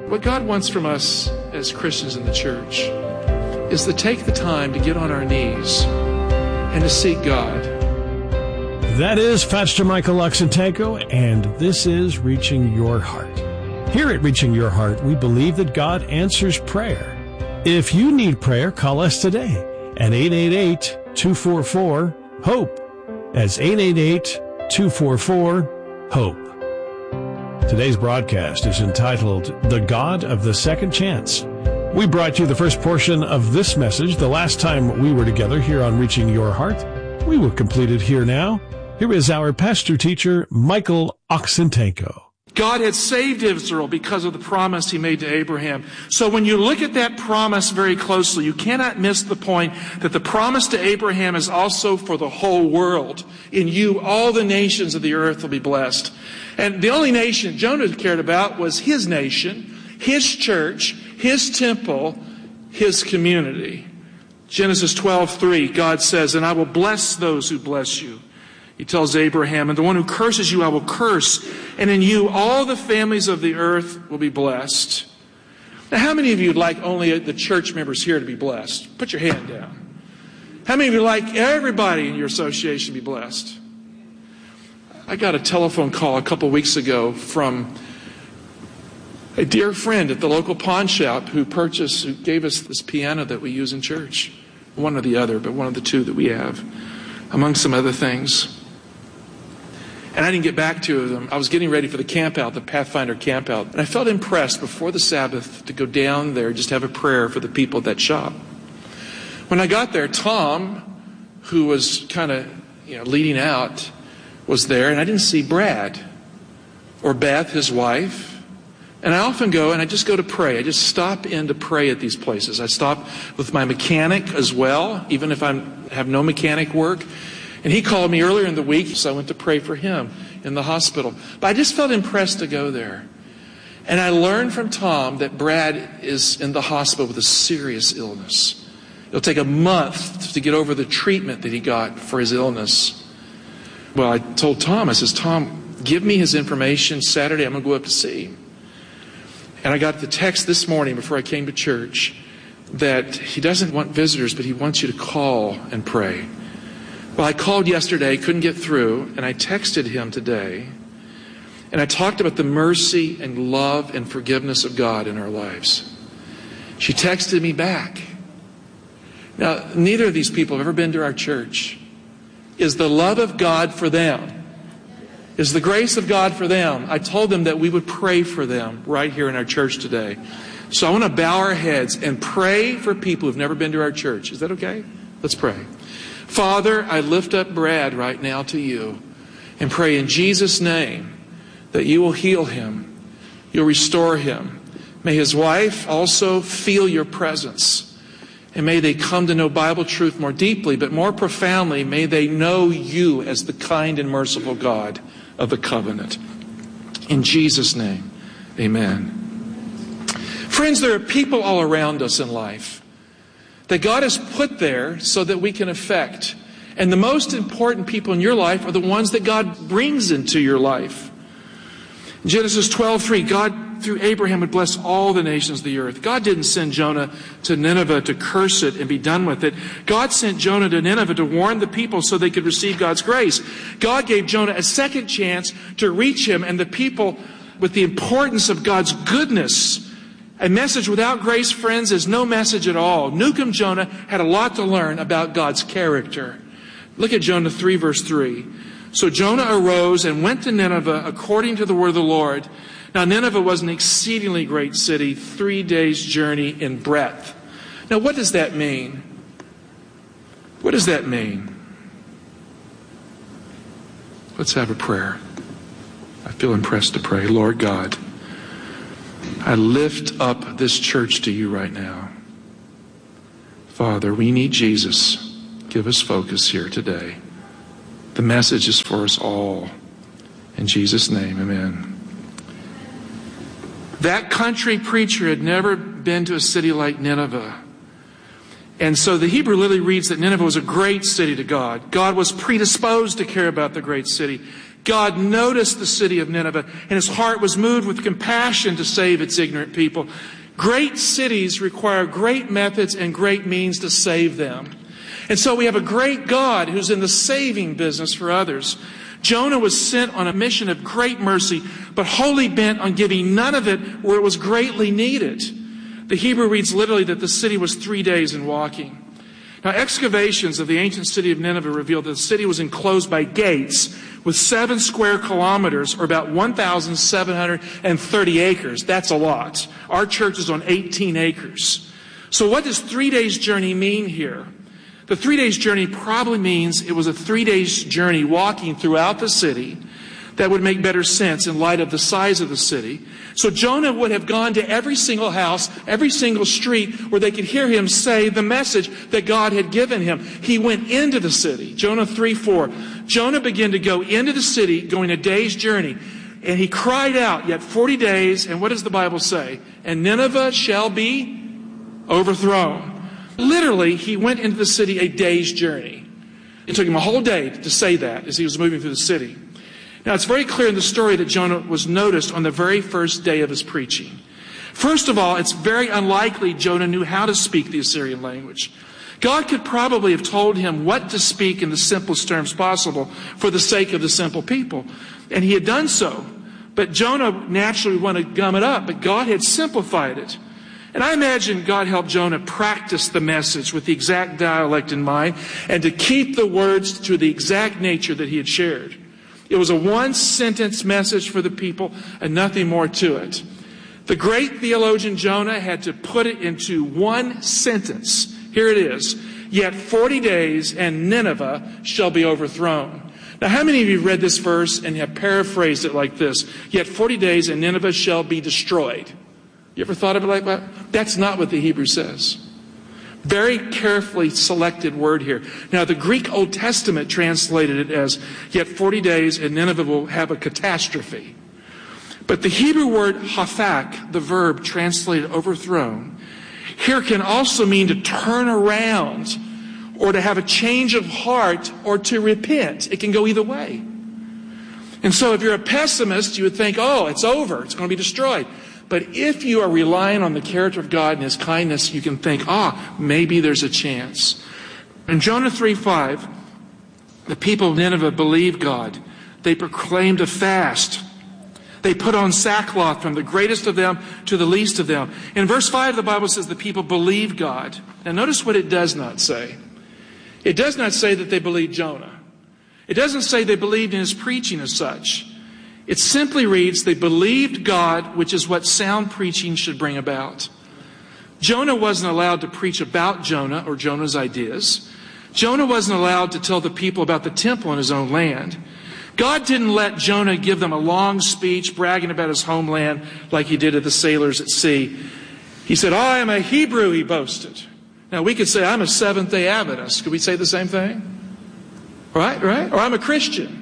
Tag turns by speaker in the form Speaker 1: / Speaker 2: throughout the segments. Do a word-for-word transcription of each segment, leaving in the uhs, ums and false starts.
Speaker 1: What God wants from us as Christians in the church is to take the time to get on our knees and to seek God.
Speaker 2: That is Pastor Michael Oxentenko, and this is Reaching Your Heart. Here at Reaching Your Heart, we believe that God answers prayer. If you need prayer, call us today at eight eight eight, two four four, HOPE. That's eight eight eight, two four four, HOPE. Today's broadcast is entitled, The God of the Second Chance. We brought you the first portion of this message the last time we were together here on Reaching Your Heart. We will complete it here now. Here is our pastor teacher, Michael Oxentenko.
Speaker 1: God had saved Israel because of the promise he made to Abraham. So when you look at that promise very closely, you cannot miss the point that the promise to Abraham is also for the whole world. In you, all the nations of the earth will be blessed. And the only nation Jonah cared about was his nation, his church, his temple, his community. Genesis twelve three, God says, "And I will bless those who bless you." He tells Abraham, "And the one who curses you I will curse, and in you all the families of the earth will be blessed." Now, how many of you would like only the church members here to be blessed? Put your hand down. How many of you would like everybody in your association to be blessed? I got a telephone call a couple weeks ago from a dear friend at the local pawn shop who purchased, who gave us this piano that we use in church. One or the other, but one of the two that we have, among some other things. And I didn't get back to them. I was getting ready for the camp out, the Pathfinder camp out. And I felt impressed before the Sabbath to go down there, just have a prayer for the people at that shop. When I got there, Tom, who was kind of, you know, leading out, was there. And I didn't see Brad or Beth, his wife. And I often go and I just go to pray. I just stop in to pray at these places. I stop with my mechanic as well, even if I have no mechanic work. And he called me earlier in the week, so I went to pray for him in the hospital. But I just felt impressed to go there. And I learned from Tom that Brad is in the hospital with a serious illness. It'll take a month to get over the treatment that he got for his illness. Well, I told Tom, I says, "Tom, give me his information. Saturday I'm going to go up to see him." And I got the text this morning before I came to church that he doesn't want visitors, but he wants you to call and pray. Well, I called yesterday, couldn't get through, and I texted him today. And I talked about the mercy and love and forgiveness of God in our lives. She texted me back. Now, neither of these people have ever been to our church. Is the love of God for them? Is the grace of God for them? I told them that we would pray for them right here in our church today. So I want to bow our heads and pray for people who've never been to our church. Is that okay? Let's pray. Father, I lift up Brad right now to you and pray in Jesus' name that you will heal him. You'll restore him. May his wife also feel your presence. And may they come to know Bible truth more deeply, but more profoundly, may they know you as the kind and merciful God of the covenant. In Jesus' name, amen. Friends, there are people all around us in life that God has put there so that we can affect. And the most important people in your life are the ones that God brings into your life. In Genesis twelve three, God, through Abraham, would bless all the nations of the earth. God didn't send Jonah to Nineveh to curse it and be done with it. God sent Jonah to Nineveh to warn the people so they could receive God's grace. God gave Jonah a second chance to reach him and the people with the importance of God's goodness. A message without grace, friends, is no message at all. Newcomb Jonah had a lot to learn about God's character. Look at Jonah three, verse three. So Jonah arose and went to Nineveh according to the word of the Lord. Now Nineveh was an exceedingly great city, three days' journey in breadth. Now what does that mean? What does that mean? Let's have a prayer. I feel impressed to pray. Lord God, I lift up this church to you right now. Father, we need Jesus. Give us focus here today. The message is for us all. In Jesus' name, amen. That country preacher had never been to a city like Nineveh. And so the Hebrew literally reads that Nineveh was a great city to God. God was predisposed to care about the great city. God noticed the city of Nineveh, and his heart was moved with compassion to save its ignorant people. Great cities require great methods and great means to save them. And so we have a great God who's in the saving business for others. Jonah was sent on a mission of great mercy, but wholly bent on giving none of it where it was greatly needed. The Hebrew reads literally that the city was three days in walking. Now, excavations of the ancient city of Nineveh revealed that the city was enclosed by gates with seven square kilometers, or about one thousand seven hundred thirty acres. That's a lot. Our church is on eighteen acres. So what does three days journey mean here? The three days journey probably means it was a three days journey walking throughout the city. That would make better sense in light of the size of the city. So Jonah would have gone to every single house, every single street where they could hear him say the message that God had given him. He went into the city. Jonah three four. Jonah began to go into the city, going a day's journey. And he cried out, yet forty days, and what does the Bible say? And Nineveh shall be overthrown. Literally, he went into the city a day's journey. It took him a whole day to say that as he was moving through the city. Now, it's very clear in the story that Jonah was noticed on the very first day of his preaching. First of all, it's very unlikely Jonah knew how to speak the Assyrian language. God could probably have told him what to speak in the simplest terms possible for the sake of the simple people. And he had done so. But Jonah naturally wanted to gum it up, but God had simplified it. And I imagine God helped Jonah practice the message with the exact dialect in mind and to keep the words to the exact nature that he had shared. It was a one-sentence message for the people and nothing more to it. The great theologian Jonah had to put it into one sentence. Here it is. Yet forty days and Nineveh shall be overthrown. Now, how many of you have read this verse and have paraphrased it like this? Yet forty days and Nineveh shall be destroyed. You ever thought of it like that? That's not what the Hebrew says. Very carefully selected word here. Now, the Greek Old Testament translated it as, yet forty days and Nineveh will have a catastrophe. But the Hebrew word hafak, the verb translated overthrown, here can also mean to turn around or to have a change of heart or to repent. It can go either way. And so if you're a pessimist, you would think, oh, it's over. It's going to be destroyed. But if you are relying on the character of God and his kindness, you can think, ah, maybe there's a chance. In Jonah three five, the people of Nineveh believed God. They proclaimed a fast. They put on sackcloth from the greatest of them to the least of them. In verse five, the Bible says the people believed God. Now notice what it does not say. It does not say that they believed Jonah. It doesn't say they believed in his preaching as such. It simply reads, they believed God, which is what sound preaching should bring about. Jonah wasn't allowed to preach about Jonah or Jonah's ideas. Jonah wasn't allowed to tell the people about the temple in his own land. God didn't let Jonah give them a long speech bragging about his homeland like he did to the sailors at sea. He said, I am a Hebrew, he boasted. Now we could say, I'm a Seventh-day Adventist. Could we say the same thing? Right, right? Or I'm a Christian.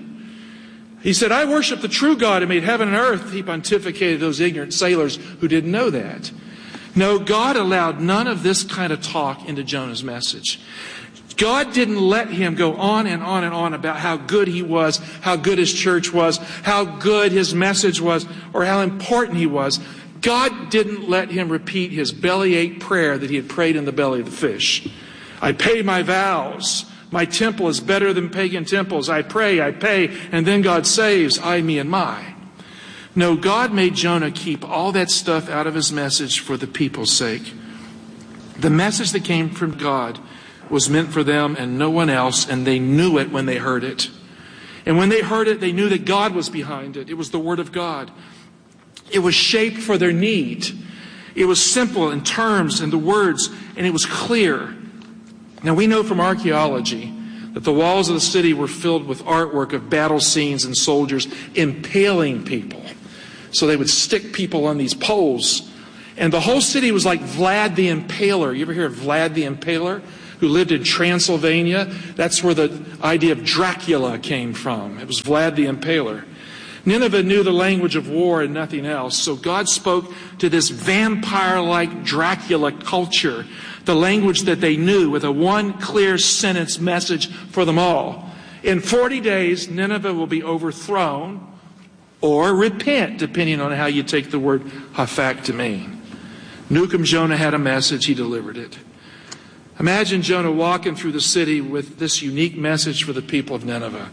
Speaker 1: He said, I worship the true God who made heaven and earth. He pontificated those ignorant sailors who didn't know that. No, God allowed none of this kind of talk into Jonah's message. God didn't let him go on and on and on about how good he was, how good his church was, how good his message was, or how important he was. God didn't let him repeat his bellyache prayer that he had prayed in the belly of the fish. I pay my vows. My temple is better than pagan temples. I pray, I pay, and then God saves, I, me, and my. No, God made Jonah keep all that stuff out of his message for the people's sake. The message that came from God was meant for them and no one else, and they knew it when they heard it. And when they heard it, they knew that God was behind it. It was the Word of God. It was shaped for their need. It was simple in terms and the words, and it was clear. Now, we know from archaeology that the walls of the city were filled with artwork of battle scenes and soldiers impaling people. So they would stick people on these poles. And the whole city was like Vlad the Impaler. You ever hear of Vlad the Impaler? Who lived in Transylvania? That's where the idea of Dracula came from. It was Vlad the Impaler. Nineveh knew the language of war and nothing else. So God spoke to this vampire-like Dracula culture, the language that they knew, with a one clear sentence message for them all. In forty days, Nineveh will be overthrown, or repent, depending on how you take the word hafak to mean. Nukum Jonah had a message, he delivered it. Imagine Jonah walking through the city with this unique message for the people of Nineveh.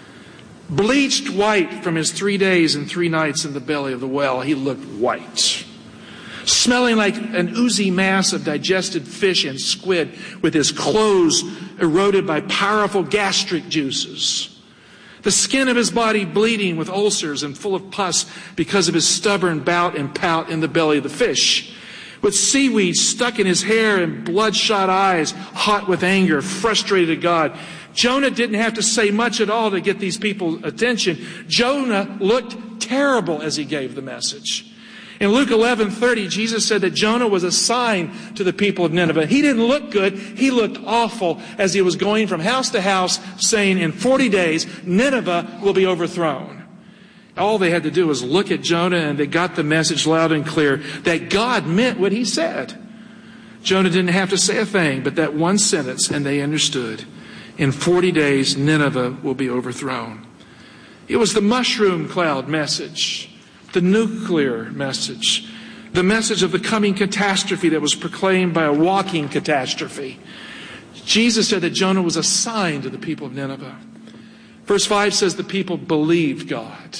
Speaker 1: Bleached white from his three days and three nights in the belly of the well, he looked white. Smelling like an oozy mass of digested fish and squid, with his clothes eroded by powerful gastric juices. The skin of his body bleeding with ulcers and full of pus because of his stubborn bout and pout in the belly of the fish. With seaweed stuck in his hair and bloodshot eyes, hot with anger, frustrated at God. Jonah didn't have to say much at all to get these people's attention. Jonah looked terrible as he gave the message. In Luke eleven thirty, Jesus said that Jonah was a sign to the people of Nineveh. He didn't look good. He looked awful as he was going from house to house saying, in forty days, Nineveh will be overthrown. All they had to do was look at Jonah, and they got the message loud and clear that God meant what he said. Jonah didn't have to say a thing but that one sentence, and they understood. In forty days, Nineveh will be overthrown. It was the mushroom cloud message. The nuclear message, the message of the coming catastrophe that was proclaimed by a walking catastrophe. Jesus said that Jonah was a sign to the people of Nineveh. Verse five says the people believed God.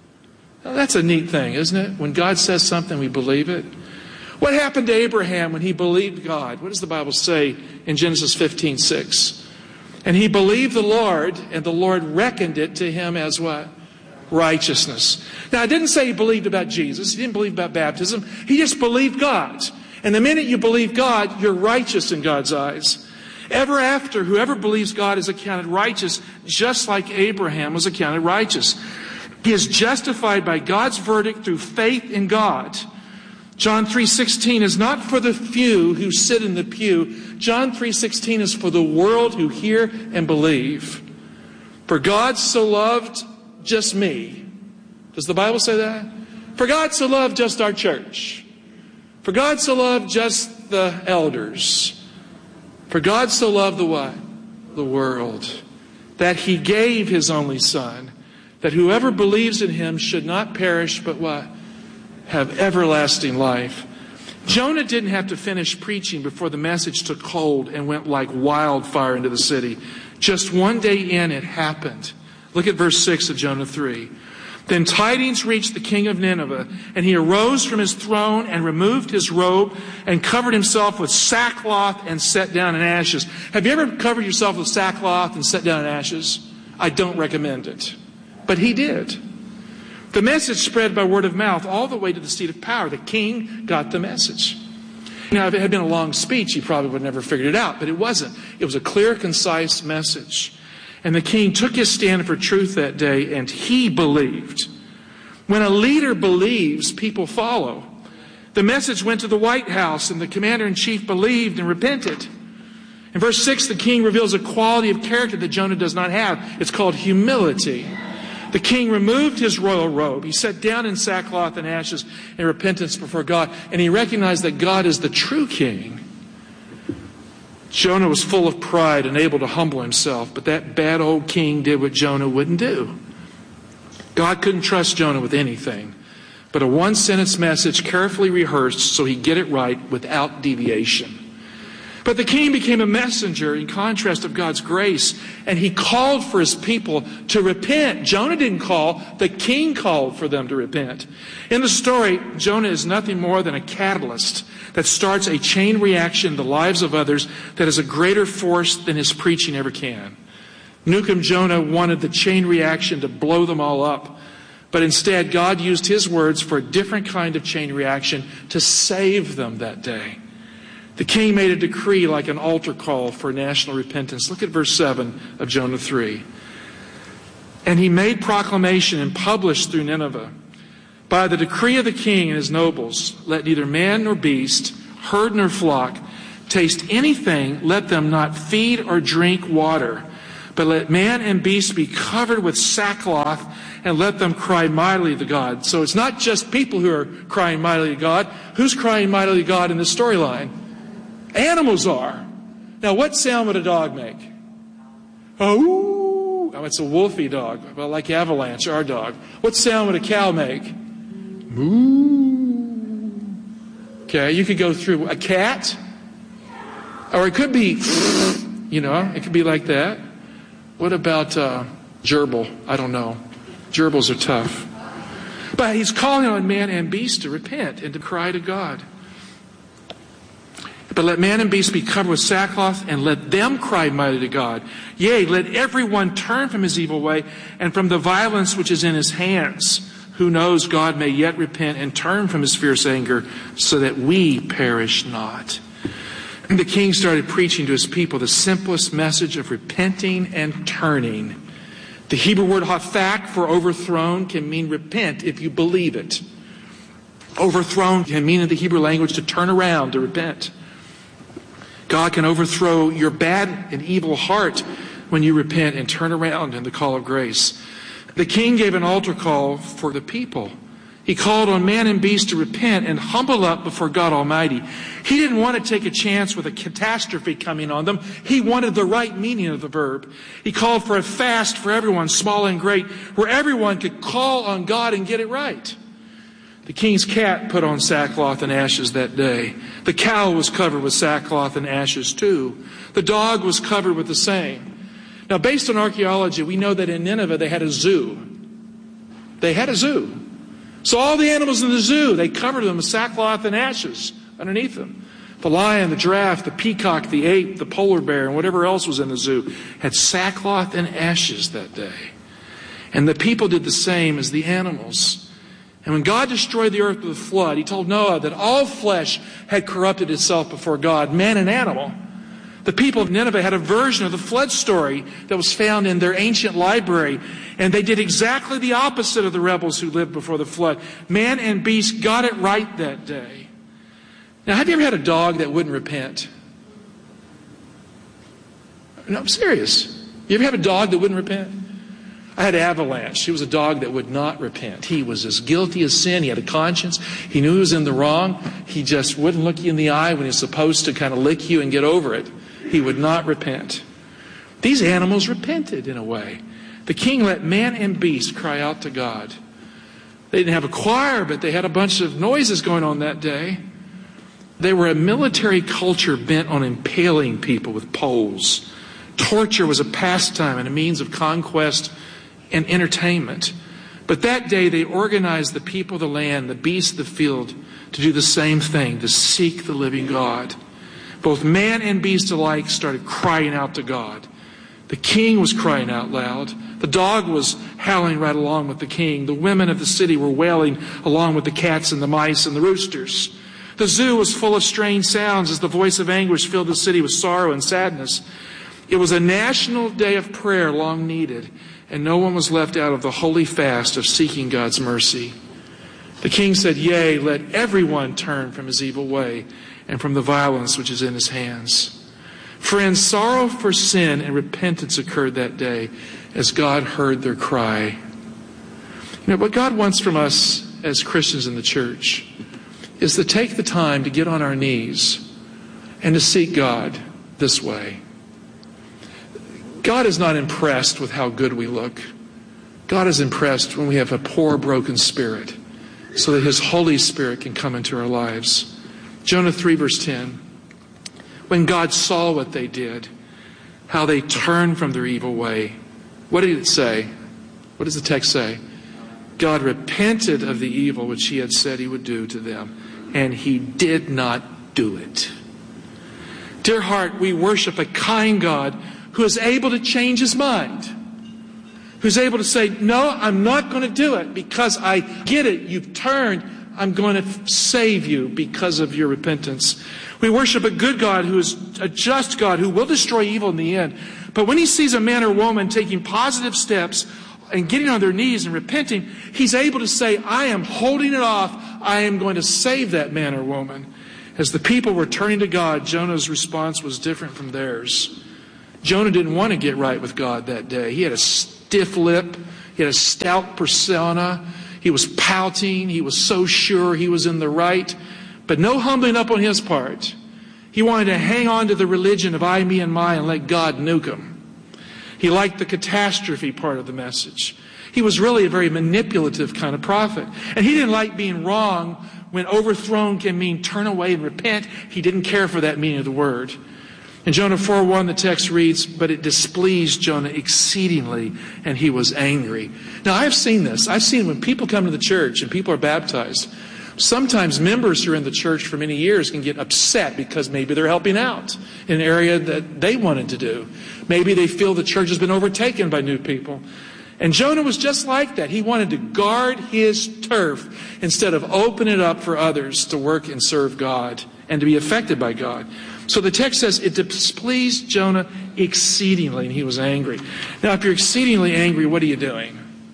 Speaker 1: Now that's a neat thing, isn't it? When God says something, we believe it. What happened to Abraham when he believed God? What does the Bible say in Genesis fifteen six? And he believed the Lord, and the Lord reckoned it to him as what? Righteousness. Now, I didn't say he believed about Jesus. He didn't believe about baptism. He just believed God. And the minute you believe God, you're righteous in God's eyes. Ever after, whoever believes God is accounted righteous, just like Abraham was accounted righteous. He is justified by God's verdict through faith in God. John three sixteen is not for the few who sit in the pew. John three sixteen is for the world who hear and believe. For God so loved just me. Does the Bible say that? For God so loved just our church. For God so loved just the elders. For God so loved the what? The world. That he gave his only Son. That whoever believes in him should not perish but what? Have everlasting life. Jonah didn't have to finish preaching before the message took hold and went like wildfire into the city. Just one day in, it happened. Look at verse six of Jonah three. Then tidings reached the king of Nineveh, and he arose from his throne and removed his robe and covered himself with sackcloth and sat down in ashes. Have you ever covered yourself with sackcloth and sat down in ashes? I don't recommend it. But he did. The message spread by word of mouth all the way to the seat of power. The king got the message. Now, if it had been a long speech, he probably would have never figured it out, but it wasn't. It was a clear, concise message. And the king took his stand for truth that day, and he believed. When a leader believes, people follow. The message went to the White House, and the commander-in-chief believed and repented. In verse six, the king reveals a quality of character that Jonah does not have. It's called humility. The king removed his royal robe. He sat down in sackcloth and ashes in repentance before God, and he recognized that God is the true king. Jonah was full of pride and able to humble himself, but that bad old king did what Jonah wouldn't do. God couldn't trust Jonah with anything, but a one-sentence message carefully rehearsed so he'd get it right without deviation. But the king became a messenger in contrast of God's grace, and he called for his people to repent. Jonah didn't call, the king called for them to repent. In the story, Jonah is nothing more than a catalyst that starts a chain reaction in the lives of others that is a greater force than his preaching ever can. Nukum Jonah wanted the chain reaction to blow them all up, but instead God used his words for a different kind of chain reaction to save them that day. The king made a decree like an altar call for national repentance. Look at verse seven of Jonah three. And he made proclamation and published through Nineveh, by the decree of the king and his nobles, let neither man nor beast, herd nor flock, taste anything, let them not feed or drink water, but let man and beast be covered with sackcloth, and let them cry mightily to God. So it's not just people who are crying mightily to God. Who's crying mightily to God in this storyline? Animals are. Now, what sound would a dog make? Oh, Oh, it's a wolfy dog, well, like Avalanche, our dog. What sound would a cow make? Moo. Okay, you could go through a cat, or it could be, you know, it could be like that. What about uh, gerbil? I don't know. Gerbils are tough. But he's calling on man and beast to repent and to cry to God. But let man and beast be covered with sackcloth, and let them cry mightily to God. Yea, let everyone turn from his evil way and from the violence which is in his hands. Who knows, God may yet repent and turn from his fierce anger, so that we perish not. And the king started preaching to his people the simplest message of repenting and turning. The Hebrew word hafak for overthrown can mean repent if you believe it. Overthrown can mean in the Hebrew language to turn around, to repent. God can overthrow your bad and evil heart when you repent and turn around in the call of grace. The king gave an altar call for the people. He called on man and beast to repent and humble up before God Almighty. He didn't want to take a chance with a catastrophe coming on them. He wanted the right meaning of the verb. He called for a fast for everyone, small and great, where everyone could call on God and get it right. The king's cat put on sackcloth and ashes that day. The cow was covered with sackcloth and ashes too. The dog was covered with the same. Now, based on archaeology, we know that in Nineveh they had a zoo. They had a zoo. So all the animals in the zoo, they covered them with sackcloth and ashes underneath them. The lion, the giraffe, the peacock, the ape, the polar bear, and whatever else was in the zoo had sackcloth and ashes that day. And the people did the same as the animals. And when God destroyed the earth with a flood, he told Noah that all flesh had corrupted itself before God, man and animal. The people of Nineveh had a version of the flood story that was found in their ancient library. And they did exactly the opposite of the rebels who lived before the flood. Man and beast got it right that day. Now, have you ever had a dog that wouldn't repent? No, I'm serious. You ever have a dog that wouldn't repent? I had Avalanche. He was a dog that would not repent. He was as guilty as sin. He had a conscience. He knew he was in the wrong. He just wouldn't look you in the eye when he was supposed to kind of lick you and get over it. He would not repent. These animals repented in a way. The king let man and beast cry out to God. They didn't have a choir, but they had a bunch of noises going on that day. They were a military culture bent on impaling people with poles. Torture was a pastime and a means of conquest and entertainment. But that day they organized the people of the land, the beasts of the field, to do the same thing, to seek the living God. Both man and beast alike started crying out to God. The king was crying out loud. The dog was howling right along with the king. The women of the city were wailing along with the cats and the mice and the roosters. The zoo was full of strange sounds as the voice of anguish filled the city with sorrow and sadness. It was a national day of prayer long needed, and no one was left out of the holy fast of seeking God's mercy. The king said, "Yea, let everyone turn from his evil way and from the violence which is in his hands." Friends, sorrow for sin and repentance occurred that day as God heard their cry. You know, what God wants from us as Christians in the church is to take the time to get on our knees and to seek God this way. God is not impressed with how good we look. God is impressed when we have a poor, broken spirit so that His Holy Spirit can come into our lives. Jonah three verse ten. When God saw what they did, how they turned from their evil way, what did it say? What does the text say? God repented of the evil which He had said He would do to them, and He did not do it. Dear heart, we worship a kind God who is able to change His mind. Who's able to say, no, I'm not going to do it because I get it. You've turned. I'm going to save you because of your repentance. We worship a good God who is a just God who will destroy evil in the end. But when He sees a man or woman taking positive steps and getting on their knees and repenting, He's able to say, I am holding it off. I am going to save that man or woman. As the people were turning to God, Jonah's response was different from theirs. Jonah didn't want to get right with God that day. He had a stiff lip. He had a stout persona. He was pouting. He was so sure he was in the right. But no humbling up on his part. He wanted to hang on to the religion of I, me, and my and let God nuke him. He liked the catastrophe part of the message. He was really a very manipulative kind of prophet. And he didn't like being wrong when overthrown can mean turn away and repent. He didn't care for that meaning of the word. In Jonah four one, the text reads, "But it displeased Jonah exceedingly, and he was angry." Now, I've seen this. I've seen when people come to the church and people are baptized, sometimes members who are in the church for many years can get upset because maybe they're helping out in an area that they wanted to do. Maybe they feel the church has been overtaken by new people. And Jonah was just like that. He wanted to guard his turf instead of open it up for others to work and serve God and to be affected by God. So the text says it displeased Jonah exceedingly, and he was angry. Now, if you're exceedingly angry, what are you doing?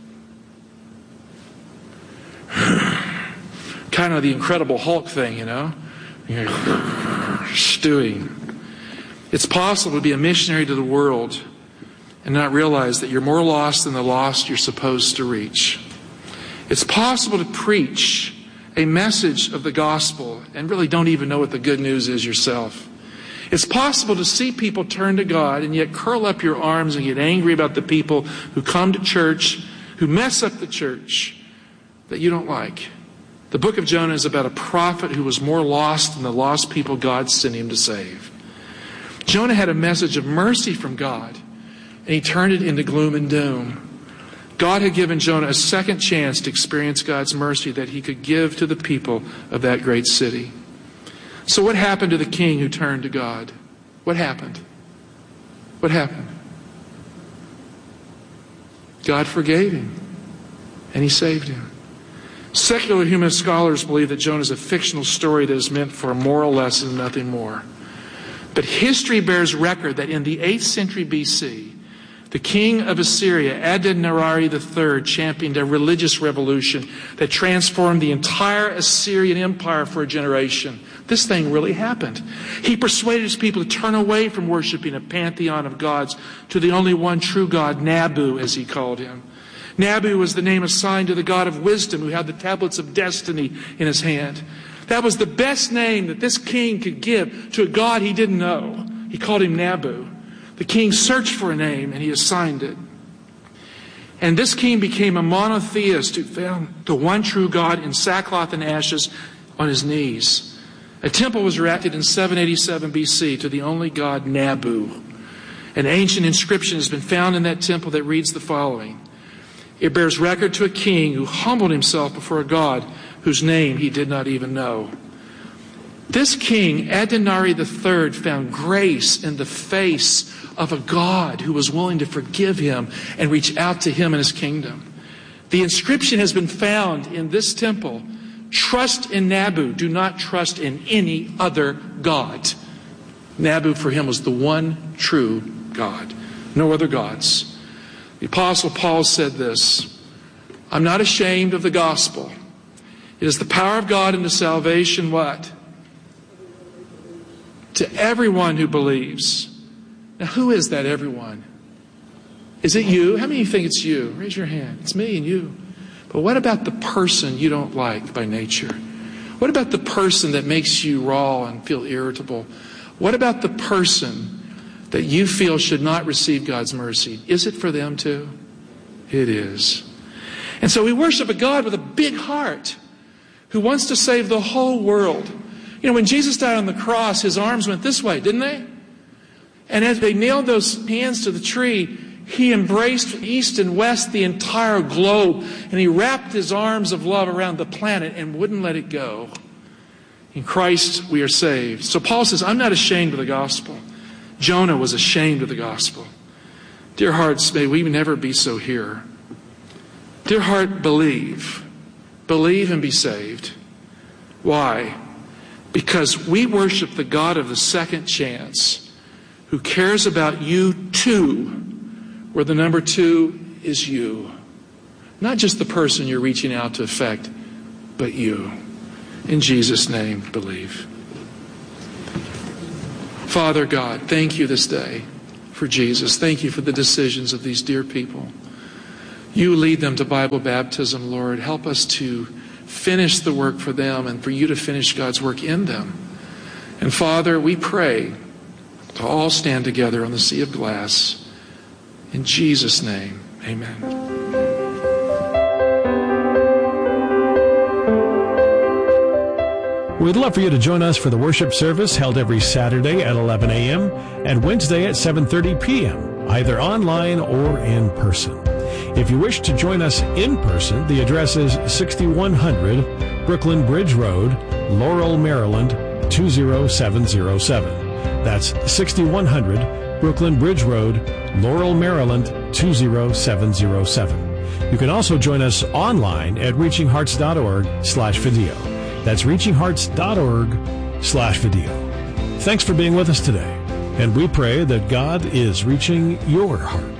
Speaker 1: Kind of the Incredible Hulk thing, you know? You're stewing. It's possible to be a missionary to the world and not realize that you're more lost than the lost you're supposed to reach. It's possible to preach a message of the gospel and really don't even know what the good news is yourself. It's possible to see people turn to God and yet curl up your arms and get angry about the people who come to church, who mess up the church, that you don't like. The book of Jonah is about a prophet who was more lost than the lost people God sent him to save. Jonah had a message of mercy from God, and he turned it into gloom and doom. God had given Jonah a second chance to experience God's mercy that he could give to the people of that great city. So what happened to the king who turned to God? What happened? What happened? God forgave him, and he saved him. Secular humanist scholars believe that Jonah is a fictional story that is meant for a moral lesson and nothing more. But history bears record that in the eighth century B C, the king of Assyria, Adad-nirari the third, championed a religious revolution that transformed the entire Assyrian empire for a generation. This thing really happened. He persuaded his people to turn away from worshiping a pantheon of gods to the only one true God, Nabu, as he called him. Nabu was the name assigned to the God of wisdom who had the tablets of destiny in his hand. That was the best name that this king could give to a God he didn't know. He called him Nabu. The king searched for a name and he assigned it. And this king became a monotheist who found the one true God in sackcloth and ashes on his knees. A temple was erected in seven eighty-seven B C to the only God, Nabu. An ancient inscription has been found in that temple that reads the following. It bears record to a king who humbled himself before a God whose name he did not even know. This king, Adad-nirari the third, found grace in the face of a God who was willing to forgive him and reach out to him in his kingdom. The inscription has been found in this temple. Trust in Nabu. Do not trust in any other God. Nabu for him was the one true God. No other gods. The Apostle Paul said this, I'm not ashamed of the gospel. It is the power of God unto salvation, what? To everyone who believes. Now, who is that everyone? Is it you? How many of you think it's you? Raise your hand. It's me and you. But what about the person you don't like by nature? What about the person that makes you raw and feel irritable? What about the person that you feel should not receive God's mercy? Is it for them too? It is. And so we worship a God with a big heart who wants to save the whole world. You know, when Jesus died on the cross, his arms went this way, didn't they? And as they nailed those hands to the tree, he embraced east and west the entire globe, and he wrapped his arms of love around the planet and wouldn't let it go. In Christ we are saved. So Paul says, I'm not ashamed of the gospel. Jonah was ashamed of the gospel. Dear hearts, may we never be so here. Dear heart, believe. Believe and be saved. Why? Because we worship the God of the second chance, who cares about you too, where the number two is you. Not just the person you're reaching out to affect, but you. In Jesus' name, believe. Father God, thank you this day for Jesus. Thank you for the decisions of these dear people. You lead them to Bible baptism, Lord. Help us to finish the work for them and for you to finish God's work in them. And Father, we pray to all stand together on the sea of glass, In Jesus' name, amen.
Speaker 2: We'd love for you to join us for the worship service held every Saturday at eleven a.m. and Wednesday at seven thirty p.m., either online or in person. If you wish to join us in person, the address is sixty-one hundred Brooklyn Bridge Road, Laurel, Maryland, two zero seven zero seven. That's sixty-one hundred Brooklyn Bridge Road, Laurel, Maryland, two zero seven zero seven. You can also join us online at reaching hearts dot org slash video. That's reaching hearts dot org slash video. Thanks for being with us today, and we pray that God is reaching your heart.